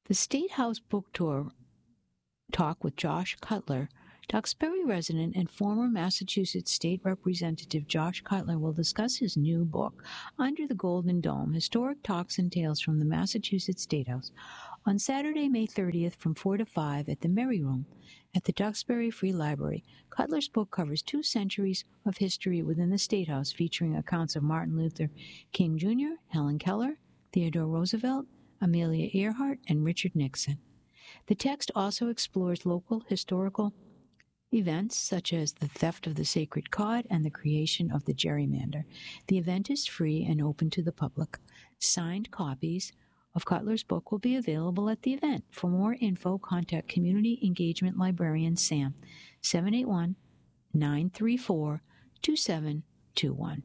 The State House Book Tour talk with Josh Cutler. Duxbury resident and former Massachusetts State Representative Josh Cutler will discuss his new book, Under the Golden Dome, Historic Talks and Tales from the Massachusetts State House, on Saturday, May 30th from 4 to 5 at the Merry Room at the Duxbury Free Library. Cutler's book covers 2 centuries of history within the State House, featuring accounts of Martin Luther King Jr., Helen Keller, Theodore Roosevelt, Amelia Earhart, and Richard Nixon. The text also explores local historical events such as the theft of the sacred cod and the creation of the gerrymander. The event is free and open to the public. Signed copies of Cutler's book will be available at the event. For more info, contact Community Engagement Librarian Sam, 781-934-2721.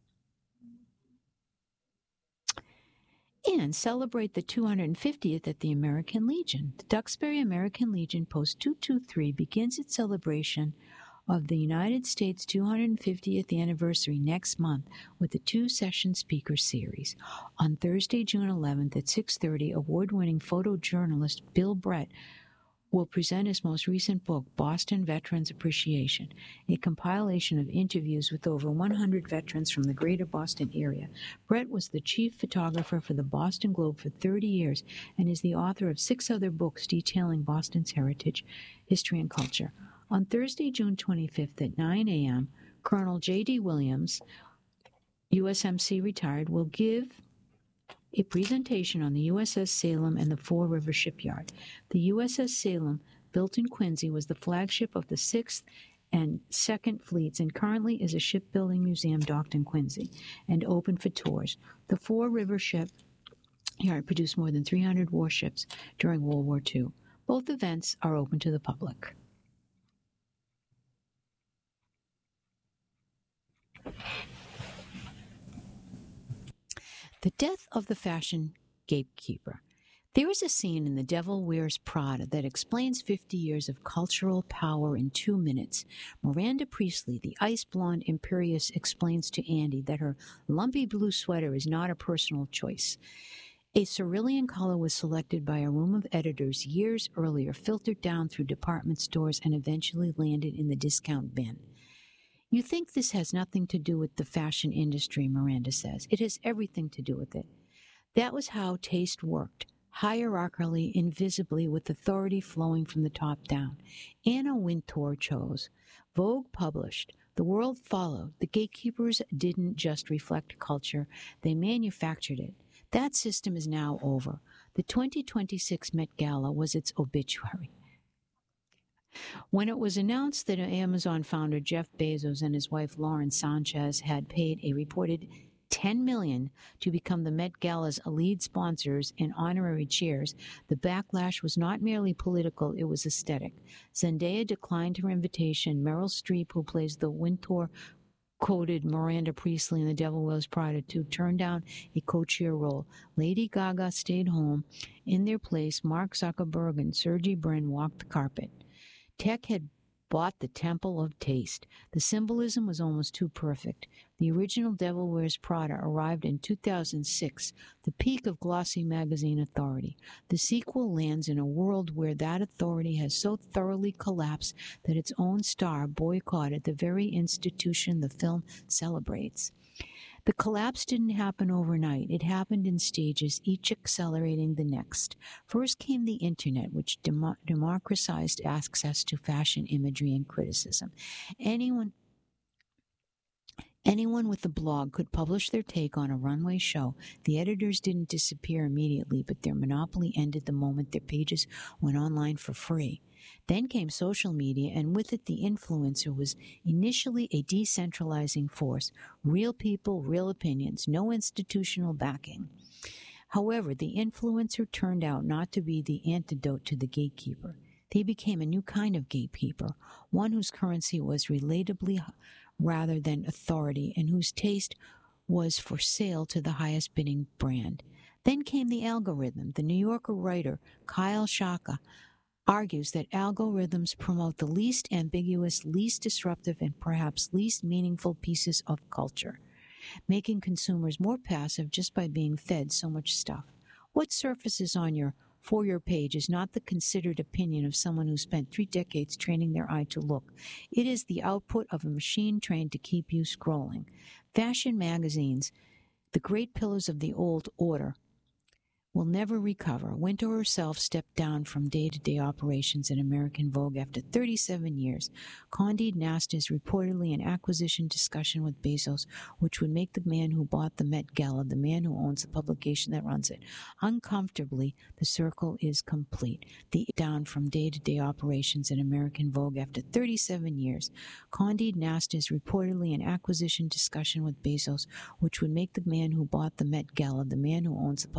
And celebrate the 250th at the American Legion. The Duxbury American Legion Post 223 begins its celebration of the United States 250th anniversary next month with a 2-session speaker series. On Thursday, June 11th at 6:30, award-winning photojournalist Bill Brett will present his most recent book, Boston Veterans Appreciation, a compilation of interviews with over 100 veterans from the greater Boston area. Brett was the chief photographer for the Boston Globe for 30 years and is the author of 6 other books detailing Boston's heritage, history, and culture. On Thursday, June 25th at 9 a.m., Colonel J.D. Williams, USMC retired, will give a presentation on the USS Salem and the Fall River Shipyard. The USS Salem, built in Quincy, was the flagship of the 6th and 2nd Fleets and currently is a shipbuilding museum docked in Quincy and open for tours. The Fall River Shipyard produced more than 300 warships during World War II. Both events are open to the public. The death of the fashion gatekeeper. There is a scene in The Devil Wears Prada that explains 50 years of cultural power in 2 minutes. Miranda Priestly, the ice-blonde imperious, explains to Andy that her lumpy blue sweater is not a personal choice. A cerulean color was selected by a room of editors years earlier, filtered down through department stores, and eventually landed in the discount bin. You think this has nothing to do with the fashion industry, Miranda says. It has everything to do with it. That was how taste worked, hierarchically, invisibly, with authority flowing from the top down. Anna Wintour chose. Vogue published. The world followed. The gatekeepers didn't just reflect culture, they manufactured it. That system is now over. The 2026 Met Gala was its obituary. When it was announced that Amazon founder Jeff Bezos and his wife Lauren Sanchez had paid a reported $10 million to become the Met Gala's lead sponsors and honorary chairs, the backlash was not merely political, it was aesthetic. Zendaya declined her invitation. Meryl Streep, who plays the Wintour, quoted Miranda Priestly in The Devil Wears Prada to turn down a co-chair role. Lady Gaga stayed home. In their place, Mark Zuckerberg and Sergey Brin walked the carpet. Tech had bought the temple of taste. The symbolism was almost too perfect. The original Devil Wears Prada arrived in 2006, the peak of glossy magazine authority. The sequel lands in a world where that authority has so thoroughly collapsed that its own star boycotted the very institution the film celebrates. The collapse didn't happen overnight. It happened in stages, each accelerating the next. First came the internet, which democratized access to fashion imagery and criticism. Anyone with a blog could publish their take on a runway show. The editors didn't disappear immediately, but their monopoly ended the moment their pages went online for free. Then came social media, and with it the influencer was initially a decentralizing force. Real people, real opinions, no institutional backing. However, the influencer turned out not to be the antidote to the gatekeeper. They became a new kind of gatekeeper, one whose currency was relatably rather than authority, and whose taste was for sale to the highest bidding brand. Then came the algorithm. The New Yorker writer Kyle Shaka argues that algorithms promote the least ambiguous, least disruptive, and perhaps least meaningful pieces of culture, making consumers more passive just by being fed so much stuff. What surfaces on your For Your page is not the considered opinion of someone who spent 3 decades training their eye to look. It is the output of a machine trained to keep you scrolling. Fashion magazines, the great pillars of the old order, will never recover. Wintour herself stepped down from day-to-day operations in American Vogue after 37 years. Condé Nast is reportedly in acquisition discussion with Bezos, which would make the man who bought the Met Gala the man who owns the publication that runs it. Uncomfortably, the circle is complete. The down from day-to-day operations in American Vogue after 37 years. Condé Nast is reportedly in acquisition discussion with Bezos, which would make the man who bought the Met Gala the man who owns the